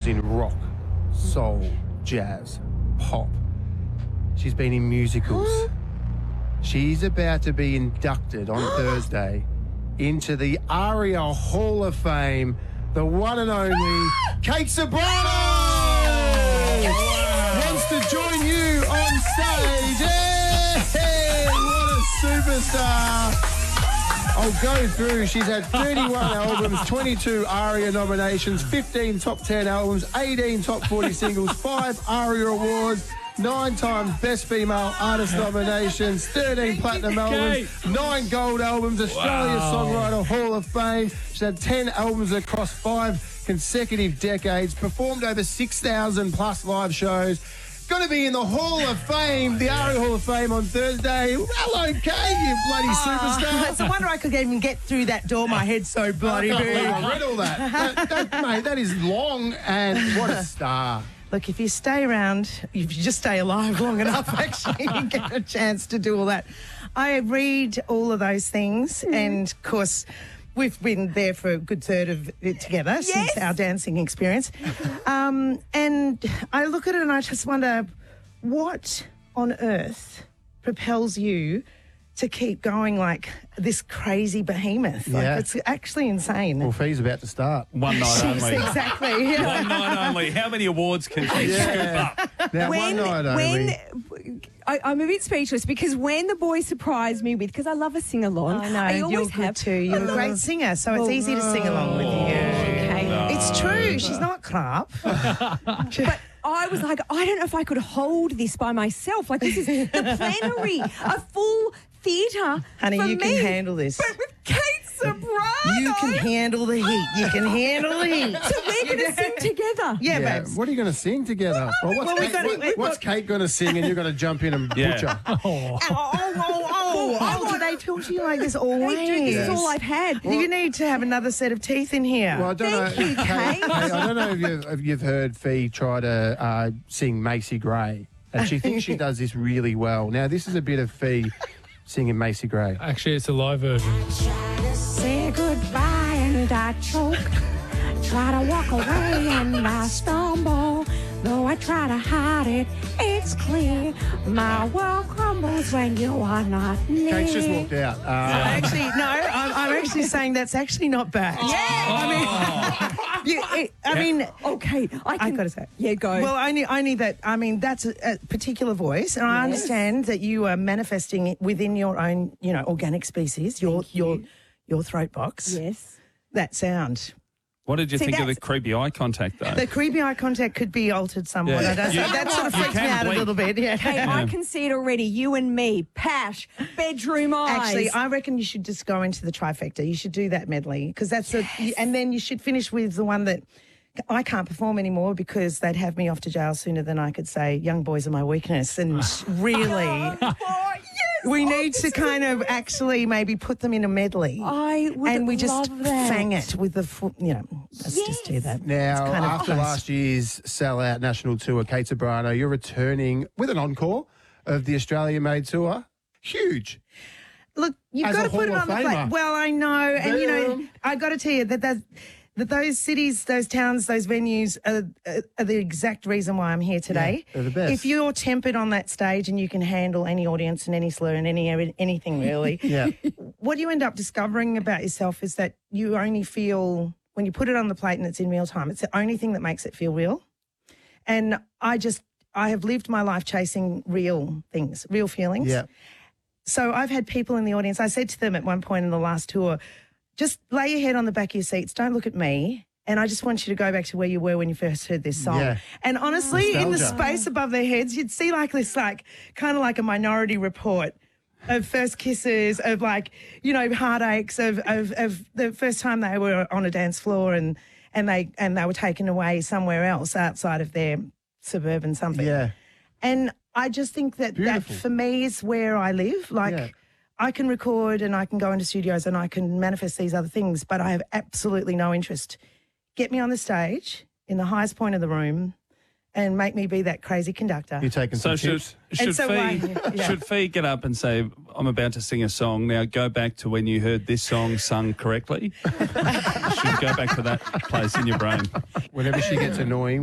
in rock, soul, jazz, pop. She's been in musicals. She's about to be inducted on Thursday into the ARIA Hall of Fame, the one and only Kate Ceberano! Wants to join you on stage. Hey, what a superstar! I'll go through. She's had 31 albums, 22 ARIA nominations, 15 top 10 albums, 18 top 40 singles, 5 ARIA awards, 9 times Best Female Artist nominations, 13 platinum albums, 9 gold albums, Australia Songwriter Hall of Fame. She's had 10 albums across 5 consecutive decades, performed over 6,000 plus live shows. Going to be in the Hall of Fame, the ARIA Hall of Fame on Thursday. Hello, Kate, you bloody superstar. It's a wonder I could even get through that door. My head's so bloody big. I read all that. Mate, that is long, and what a star. Look, if you stay around, if you just stay alive long enough, actually, you get a chance to do all that. I read all of those things, and, of course, we've been there for a good third of it together since our dancing experience. And I look at it and I just wonder, what on earth propels you to keep going like this crazy behemoth? Like, it's actually insane. Well, Fee's about to start. One night only. Exactly. One night only. How many awards can she scoop up? Now, one night only. I'm a bit speechless because when the boys surprised me with, because I love a sing-along. I know, I always you're good have too. You're a great singer, so it's easy to sing along with you. Okay. It's true. She's not crap. But I was like, I don't know if I could hold this by myself. Like, this is the plenary, a full theatre. Honey, for you me. can handle this. But with Kate Ceberano. You can handle the heat. You can handle the heat. So we're going to sing together. Yeah, babes. What are you going to sing together? What's Kate going to sing and you're going to jump in and butcher? Oh, do they talk to you like this always? They do. This is all I've had. You need to have another set of teeth in here. Well, I don't know. Thank you, Kate. I don't know if you've heard Fee try to sing Macy Gray, and she thinks she does this really well. Now, this is a bit of Fee singing Macy Gray. Actually, it's a live version. Say goodbye and I choke. Try to walk away and I stumble. Though I try to hide it, it's clear. My world crumbles when you are not near. Kate's just walked out. I'm actually saying that's actually not bad. Okay, I've got to say. Yeah, go. Well, only that, that's a particular voice, and I understand that you are manifesting it within your own, organic species, your throat box. Yes. That sound. What did you think of the creepy eye contact, though? The creepy eye contact could be altered somewhat. Yeah. That sort of freaks me out a little bit. Yeah. Kate, I can see it already. You and me, Pash, bedroom eyes. Actually, I reckon you should just go into the trifecta. You should do that medley because that's and then you should finish with the one that I can't perform anymore because they'd have me off to jail sooner than I could say, young boys are my weakness. And really, we need to kind of actually maybe put them in a medley. I would and we just love that. fang it with the, let's just do that. Now, It's kind of after close. last year's sellout national tour, Kate Ceberano, you're returning with an encore of the Australia-made tour. Huge. Look, you've As got a to put it Hall on of the plate. Famer. Well, I know, and Boom. I got to tell you that those cities, those towns, those venues are the exact reason why I'm here today. Yeah, they're the best. If you're tempered on that stage and you can handle any audience and any slur and anything really, what you end up discovering about yourself is that you only feel when you put it on the plate and it's in real time. It's the only thing that makes it feel real. And I have lived my life chasing real things, real feelings. Yeah. So I've had people in the audience. I said to them at one point in the last tour, just lay your head on the back of your seats. Don't look at me. And I just want you to go back to where you were when you first heard this song. Yeah. And honestly, in the Nostalgia. space above their heads, you'd see like this, kind of like a Minority Report of first kisses, of heartaches, of the first time they were on a dance floor and they were taken away somewhere else outside of their suburban something. Yeah. And I just think that Beautiful. for me is where I live. I can record and I can go into studios and I can manifest these other things, but I have absolutely no interest. Get me on the stage in the highest point of the room and make me be that crazy conductor. You're taking So some tips. should Fee get up and say, I'm about to sing a song. Now go back to when you heard this song sung correctly. You should go back to that place in your brain. Whenever she gets annoying,